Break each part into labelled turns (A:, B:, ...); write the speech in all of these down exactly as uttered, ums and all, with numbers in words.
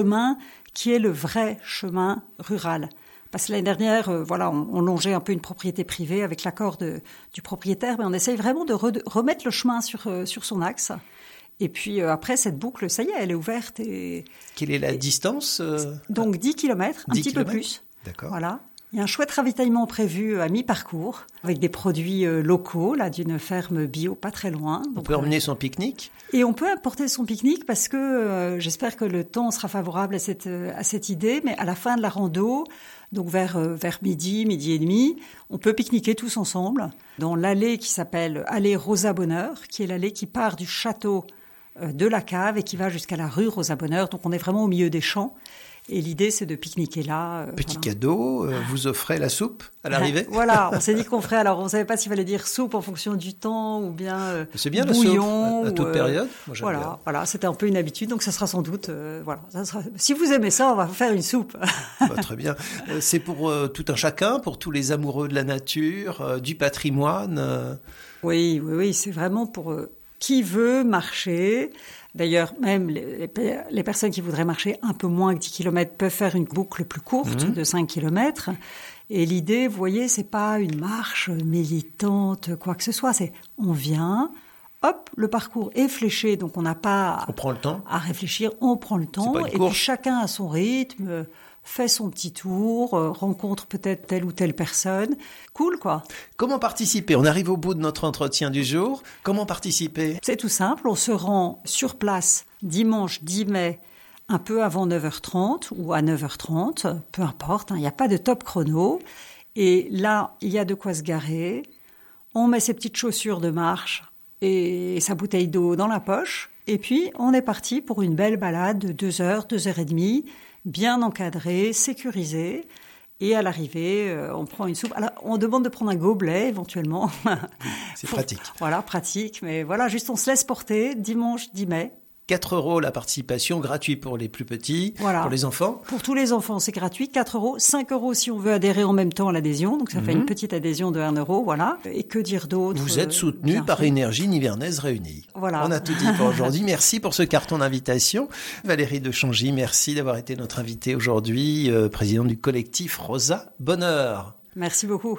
A: chemin qui est le vrai chemin rural. Parce que l'année dernière, euh, voilà, on, on longeait un peu une propriété privée avec l'accord de, du propriétaire, mais on essaye vraiment de re, remettre le chemin sur, euh, sur son axe. Et puis euh, après, cette boucle, ça y est, elle est ouverte. Et,
B: Quelle est la
A: et,
B: distance euh...
A: Donc dix kilomètres, un petit
B: kilomètres.
A: peu plus.
B: D'accord.
A: Voilà. Il y a un chouette ravitaillement prévu à mi-parcours, avec des produits euh, locaux, là, d'une ferme bio pas très loin.
B: On
A: Donc,
B: peut emmener
A: euh,
B: son pique-nique.
A: Et on peut apporter son pique-nique parce que euh, j'espère que le temps sera favorable à cette, euh, à cette idée. Mais à la fin de la rando, donc vers, euh, vers midi, midi et demi, on peut pique-niquer tous ensemble dans l'allée qui s'appelle Allée Rosa Bonheur, qui est l'allée qui part du château euh, de la Cave et qui va jusqu'à la rue Rosa Bonheur. Donc on est vraiment au milieu des champs. Et l'idée, c'est de pique-niquer là. Euh,
B: Petit
A: voilà.
B: cadeau, euh, vous offrez la soupe à l'arrivée.
A: Voilà, on s'est dit qu'on ferait. Alors, on ne savait pas s'il fallait dire soupe en fonction du temps ou bien euh,
B: C'est bien
A: bouillon.
B: La soupe, à, à toute
A: ou,
B: période. Moi, j'aime
A: voilà,
B: bien.
A: voilà, c'était un peu une habitude, donc ça sera sans doute. Euh, voilà, ça sera... Si vous aimez ça, on va faire une soupe.
B: Bah, très bien. C'est pour euh, tout un chacun, pour tous les amoureux de la nature, euh, du patrimoine. Euh...
A: Oui, oui, oui, c'est vraiment pour euh, qui veut marcher. D'ailleurs, même les, les, les personnes qui voudraient marcher un peu moins que dix kilomètres peuvent faire une boucle plus courte mmh. de cinq kilomètres. Et l'idée, vous voyez, c'est pas une marche militante, quoi que ce soit. C'est on vient, hop, le parcours est fléché, donc on n'a pas
B: on prend le temps.
A: à réfléchir, on prend le temps. Et puis chacun à son rythme, fait son petit tour, euh, rencontre peut-être telle ou telle personne. Cool, quoi.
B: Comment participer ? On arrive au bout de notre entretien du jour. Comment participer ?
A: C'est tout simple. On se rend sur place dimanche dix mai, un peu avant neuf heures trente ou à neuf heures trente, peu importe. Il hein, n'y a pas de top chrono. Et là, il y a de quoi se garer. On met ses petites chaussures de marche et sa bouteille d'eau dans la poche. Et puis, on est parti pour une belle balade de deux heures, deux heures et demie, bien encadré, sécurisé. Et à l'arrivée, euh, on prend une soupe. Alors, on demande de prendre un gobelet, éventuellement.
B: C'est
A: Faut,
B: pratique.
A: Voilà, pratique. Mais voilà, juste on se laisse porter dimanche dix mai.
B: quatre euros la participation, gratuit pour les plus petits, voilà. Pour les enfants.
A: Pour tous les enfants, c'est gratuit, quatre euros. cinq euros si on veut adhérer en même temps à l'adhésion. Donc, ça mmh. fait une petite adhésion de un euro, voilà. Et que dire d'autre ?
B: Vous êtes soutenu euh, par fait. Énergie Nivernaise Réunie.
A: Voilà.
B: On a tout dit pour aujourd'hui. Merci pour ce carton d'invitation. Valérie de Changy, merci d'avoir été notre invitée aujourd'hui, euh, présidente du collectif Rosa Bonheur.
A: Merci beaucoup.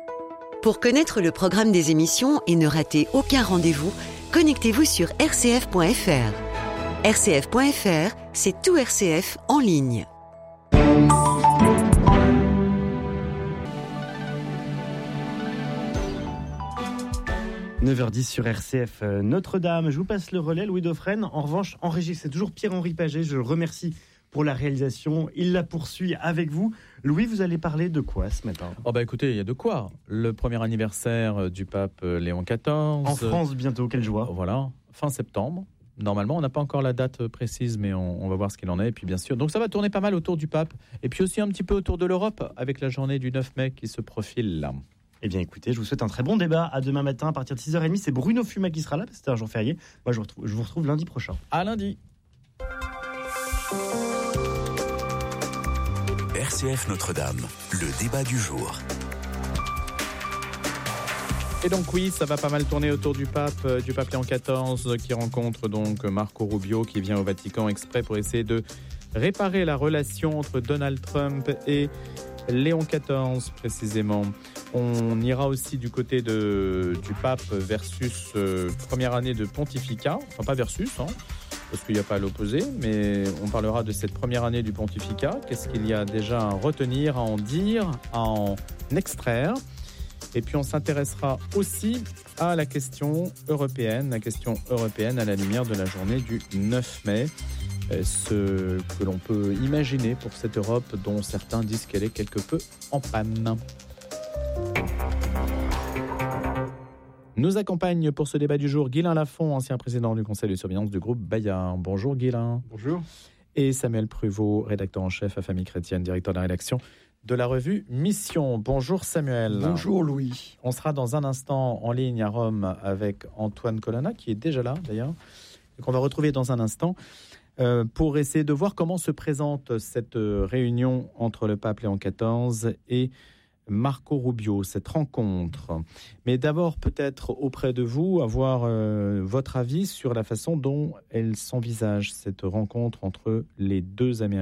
C: Pour connaître le programme des émissions et ne rater aucun rendez-vous, connectez-vous sur r c f point f r. r c f point f r, c'est tout R C F en ligne.
D: neuf heures dix sur R C F Notre-Dame. Je vous passe le relais, Louis Dauphren. En revanche, en régie, c'est toujours Pierre-Henri Paget. Je le remercie pour la réalisation. Il la poursuit avec vous. Louis, vous allez parler de quoi ce matin ?
E: Oh bah écoutez, il y a de quoi. Le premier anniversaire du pape Léon quatorze.
D: En France bientôt, quelle joie.
E: Voilà, fin septembre. Normalement, on n'a pas encore la date précise, mais on, on va voir ce qu'il en est. Et puis bien sûr, donc ça va tourner pas mal autour du pape. Et puis aussi un petit peu autour de l'Europe, avec la journée du neuf mai qui se profile là.
D: Eh bien écoutez, je vous souhaite un très bon débat. À demain matin à partir de six heures trente. C'est Bruno Fuma qui sera là, parce que c'est un jour férié. Moi, je vous retrouve, je vous retrouve lundi prochain.
E: À lundi.
F: R C F Notre-Dame, le débat du jour.
E: Et donc oui, ça va pas mal tourner autour du pape, euh, du pape Léon quatorze qui rencontre donc Marco Rubio qui vient au Vatican exprès pour essayer de réparer la relation entre Donald Trump et Léon quatorze précisément. On ira aussi du côté de, du pape versus euh, première année de pontificat, enfin pas versus, hein, parce qu'il n'y a pas à l'opposé, mais on parlera de cette première année du pontificat. Qu'est-ce qu'il y a déjà à retenir, à en dire, à en extraire ? Et puis on s'intéressera aussi à la question européenne, la question européenne à la lumière de la journée du neuf mai. Ce que l'on peut imaginer pour cette Europe dont certains disent qu'elle est quelque peu en panne. Nous accompagne pour ce débat du jour Guylain Lafont, ancien président du conseil de surveillance du groupe Bayard. Bonjour Guylain.
G: Bonjour.
E: Et Samuel Pruvot, rédacteur en chef à Famille Chrétienne, directeur de la rédaction de la revue Mission. Bonjour Samuel.
G: Bonjour Louis.
E: On sera dans un instant en ligne à Rome avec Antoine Colonna, qui est déjà là d'ailleurs, et qu'on va retrouver dans un instant, euh, pour essayer de voir comment se présente cette réunion entre le pape Léon quatorze et Marco Rubio, cette rencontre. Mais d'abord, peut-être auprès de vous, avoir euh, votre avis sur la façon dont elle s'envisage, cette rencontre entre les deux Américains.